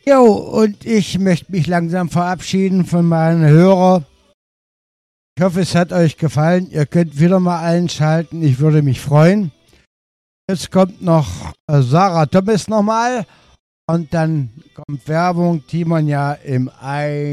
Jo, und ich möchte mich langsam verabschieden von meinen Hörern. Ich hoffe, es hat euch gefallen. Ihr könnt wieder mal einschalten. Ich würde mich freuen. Jetzt kommt noch Sarah Thomas nochmal. Und dann kommt Werbung, die man ja im